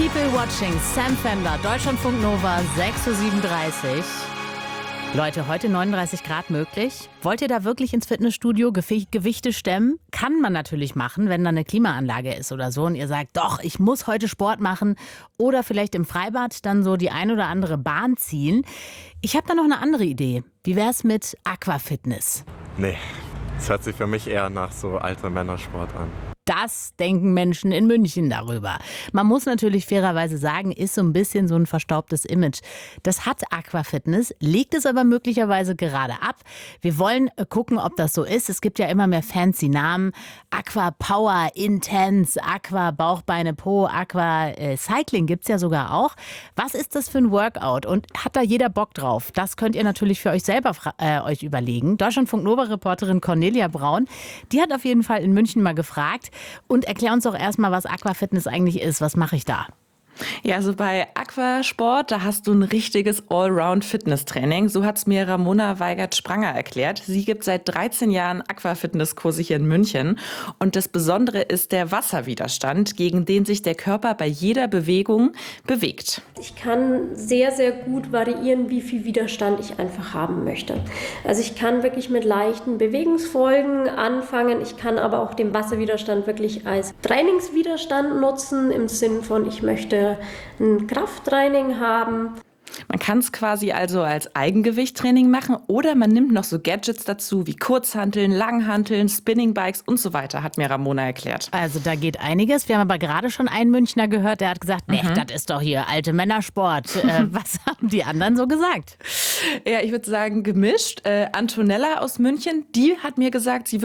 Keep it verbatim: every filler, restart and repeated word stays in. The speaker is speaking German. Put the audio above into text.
People Watching, Sam Fender, Deutschlandfunk Nova, sechs Uhr siebenunddreißig. Leute, heute neununddreißig Grad möglich. Wollt ihr da wirklich ins Fitnessstudio Gewicht, Gewichte stemmen? Kann man natürlich machen, wenn da eine Klimaanlage ist oder so und ihr sagt, doch, ich muss heute Sport machen oder vielleicht im Freibad dann so die ein oder andere Bahn ziehen. Ich habe da noch eine andere Idee. Wie wär's mit Aquafitness? Nee, das hört sich für mich eher nach so alter Männersport an. Das denken Menschen in München darüber. Man muss natürlich fairerweise sagen, ist so ein bisschen so ein verstaubtes Image. Das hat Aquafitness, legt es aber möglicherweise gerade ab. Wir wollen gucken, ob das so ist. Es gibt ja immer mehr fancy Namen. Aqua Power, Intense, Aqua Bauchbeine Po, Aqua äh, Cycling gibt's ja sogar auch. Was ist das für ein Workout und hat da jeder Bock drauf? Das könnt ihr natürlich für euch selber äh, euch überlegen. Deutschlandfunk-Nova-Reporterin Cornelia Braun, die hat auf jeden Fall in München mal gefragt. Und erklär uns doch erstmal, was Aquafitness eigentlich ist. Was mache ich da? Ja, also bei Aquasport, da hast du ein richtiges Allround-Fitness-Training. So hat es mir Ramona Weigert-Spranger erklärt. Sie gibt seit dreizehn Jahren Aquafitness-Kurse hier in München. Und das Besondere ist der Wasserwiderstand, gegen den sich der Körper bei jeder Bewegung bewegt. Ich kann sehr, sehr gut variieren, wie viel Widerstand ich einfach haben möchte. Also ich kann wirklich mit leichten Bewegungsfolgen anfangen. Ich kann aber auch den Wasserwiderstand wirklich als Trainingswiderstand nutzen, im Sinn von, ich möchte ein Krafttraining haben. Man kann es quasi also als Eigengewichttraining machen oder man nimmt noch so Gadgets dazu wie Kurzhanteln, Langhanteln, Spinningbikes und so weiter, hat mir Ramona erklärt. Also da geht einiges. Wir haben aber gerade schon einen Münchner gehört, der hat gesagt, nee, mhm. das ist doch hier alte Männersport. äh, was haben die anderen so gesagt? Ja, ich würde sagen gemischt. Äh, Antonella aus München, die hat mir gesagt, sie würde